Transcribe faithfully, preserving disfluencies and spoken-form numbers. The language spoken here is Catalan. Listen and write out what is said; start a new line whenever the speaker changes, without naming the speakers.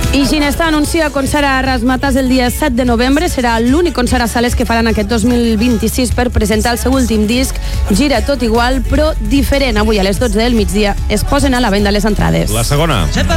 I Ginesta anuncia concert a Razzmatazz el dia set de novembre. Serà l'únic concert a sales que faran aquest dos mil vint-i-sis per presentar el seu últim disc, Gira tot igual, però diferent. Avui a les dotze del migdia es posen a la venda les entrades.
La segona.